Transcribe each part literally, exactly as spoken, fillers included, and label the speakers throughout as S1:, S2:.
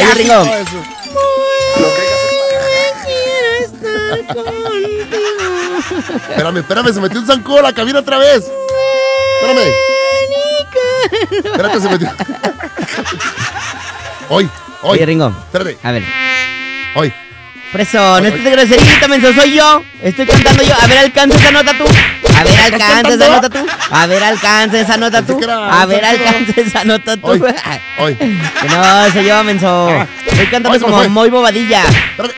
S1: Oye, Ringo.
S2: Espérame, espérame, se metió un zancudo a la cabina otra vez. Espérame. Espérate, se metió. Hoy, hoy.
S1: Oye, Ringo.
S2: Espérate.
S1: A ver.
S2: Hoy.
S1: Preso, no estés de groserita, menso, soy yo. Estoy cantando yo. A ver, alcanza esa nota tú. A ver, alcanza esa nota tú. A ver, alcanza esa nota tú. A ver, alcanza esa nota tú.
S2: Hoy. Hoy.
S1: Que no, soy yo, menso. Estoy cantando como muy bobadilla.
S2: Espérate.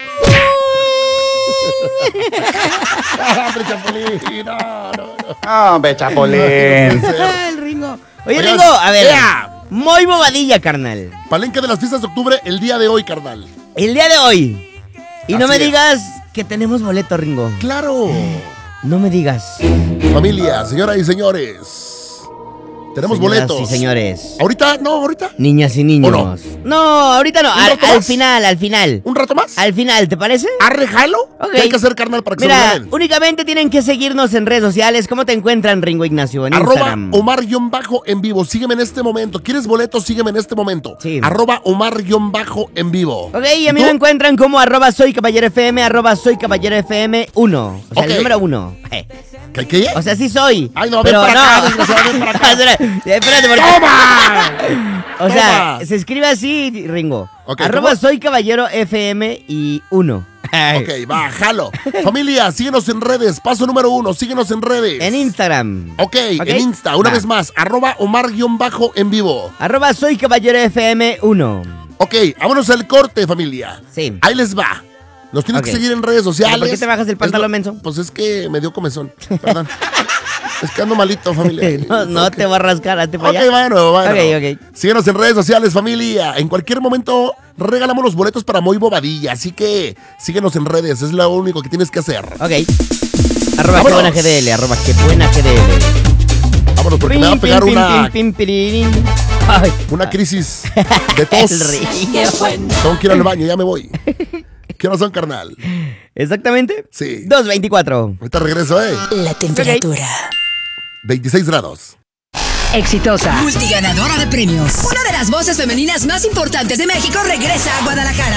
S2: ¡Hombre, Chapulín! No, no, no.
S3: ¡Hombre, Chapulín!
S1: El Ringo. Oye, Ringo, a ver. Muy bobadilla, carnal.
S2: Palenque de las fiestas de octubre el día de hoy, carnal.
S1: El día de hoy. Y
S2: Así
S1: no me
S2: es.
S1: digas que tenemos boleto, Ringo.
S2: ¡Claro!
S1: No me digas.
S2: Familia, señoras y señores. Tenemos
S1: Señoras
S2: boletos.
S1: y señores.
S2: ¿Ahorita? No, ahorita.
S1: Niñas y niños.
S2: ¿O no?
S1: No, ahorita no.
S2: ¿Un
S1: Al,
S2: rato
S1: al
S2: más?
S1: final, al final.
S2: ¿Un rato más?
S1: Al final, ¿te parece?
S2: ¿Arrejalo?
S1: Ok.
S2: ¿Qué hay que hacer, carnal, para que se lo
S1: Mira,
S2: ganen?
S1: únicamente tienen que seguirnos en redes sociales. ¿Cómo te encuentran, Ringo Ignacio? En
S2: Arroba
S1: Instagram.
S2: Omar-en vivo. Sígueme en este momento. ¿Quieres boletos? Sígueme en este momento.
S1: Sí.
S2: Arroba Omar-en vivo.
S1: Ok, y a mí
S2: ¿Tú?
S1: me encuentran como arroba soy caballero F M, arroba soy caballero F M uno. O sea,
S2: Ok.
S1: el número uno. Eh.
S2: ¿Qué, qué?
S1: O sea, sí soy.
S2: Ay, no, ven
S1: pero
S2: para
S1: no.
S2: acá, desgraciado, ven para acá.
S1: Espérate, espérate, porque...
S2: ¡Toma!
S1: O sea,
S2: Toma.
S1: se escribe así, Ringo.
S2: Ok,
S1: arroba
S2: ¿cómo?
S1: soy caballero F M y uno.
S2: Ok, va, jalo. Familia, síguenos en redes. Paso número uno, síguenos en redes.
S1: En Instagram.
S2: Ok,
S1: Ok.
S2: en Insta, una
S1: Va.
S2: vez más. Arroba Omar-en vivo.
S1: Arroba soy caballero F M uno.
S2: Ok, vámonos al corte, familia.
S1: Sí.
S2: Ahí les va. Nos tienes
S1: Ok.
S2: que seguir en redes sociales.
S1: ¿Pero por qué te bajas el
S2: Es
S1: pantalón,
S2: lo-
S1: menso?
S2: Pues es que me dio comezón. Perdón. Es que ando malito, familia.
S1: No, no
S2: Ok.
S1: te va a rascar, hazte para
S2: Ok,
S1: allá.
S2: bueno, bueno.
S1: Ok, ok.
S2: Síguenos en redes sociales, familia. En cualquier momento regalamos los boletos para Muy Bobadilla. Así que síguenos en redes. Es lo único que tienes que hacer.
S1: Ok. Arroba que
S2: Vámonos.
S1: buena G D L, arroba que buena G D L.
S2: Vámonos, porque me va a
S1: Pim,
S2: pegar
S1: pim,
S2: una,
S1: pim, pim, pirirín. Ay,
S2: una crisis de tos.
S1: el Ringo.
S2: Tengo que ir al baño, ya me voy. ¿Qué horas son, carnal?
S1: ¿Exactamente?
S2: Sí.
S1: dos veinticuatro.
S2: Ahorita regreso, ¿eh?
S4: La temperatura.
S2: veintiséis grados.
S4: Exitosa.
S5: Multiganadora de premios. Una de las voces femeninas más importantes de México regresa a Guadalajara.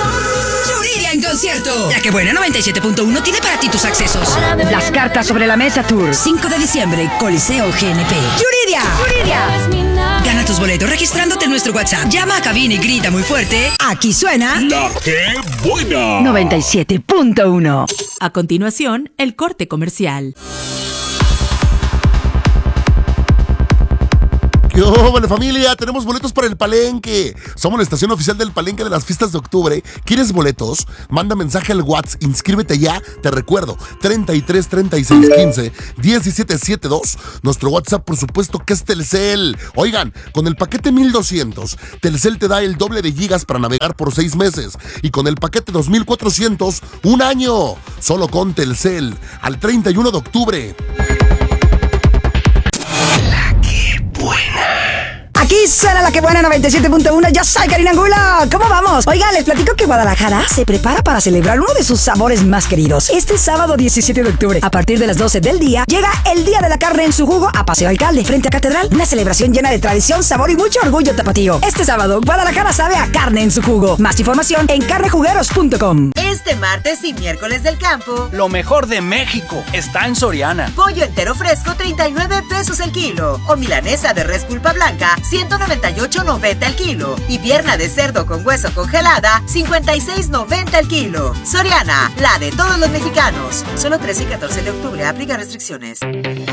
S5: Yuridia en concierto. La que buena noventa y siete punto uno tiene para ti tus accesos.
S4: Las cartas sobre la mesa tour.
S5: cinco de diciembre, Coliseo G N P. ¡Yuridia! ¡Yuridia! Gana tus boletos registrándote en nuestro WhatsApp. Llama a cabina y grita muy fuerte. Aquí suena
S6: La que buena.
S4: noventa y siete punto uno.
S7: A continuación, el corte comercial.
S2: ¿Qué óvole, familia? Tenemos boletos para el Palenque. Somos la estación oficial del Palenque de las fiestas de octubre. ¿Quieres boletos? Manda mensaje al WhatsApp. Inscríbete ya. Te recuerdo, treinta y tres, treinta y seis, quince, diecisiete setenta y dos. Nuestro WhatsApp, por supuesto, que es Telcel. Oigan, con el paquete mil doscientos, Telcel te da el doble de gigas para navegar por seis meses. Y con el paquete dos mil cuatrocientos, un año. Solo con Telcel. Al treinta y uno de octubre.
S5: Aquí suena la que buena noventa y siete punto uno. Yo soy Karina Angulo. ¿Cómo vamos? Oiga, les platico que Guadalajara se prepara para celebrar uno de sus sabores más queridos. Este sábado diecisiete de octubre, a partir de las doce del día, llega el Día de la Carne en su jugo a Paseo Alcalde, frente a Catedral. Una celebración llena de tradición, sabor y mucho orgullo tapatío. Este sábado, Guadalajara sabe a carne en su jugo. Más información en carnejugueros punto com.
S8: Este martes y miércoles del campo,
S9: Lo mejor de México está en Soriana.
S8: pollo entero fresco treinta y nueve pesos el kilo, o milanesa de res pulpa blanca ciento noventa y ocho noventa el kilo, y pierna de cerdo con hueso congelada cincuenta y seis noventa el kilo. Soriana, la de todos los mexicanos. Solo trece y catorce de octubre, aplica restricciones.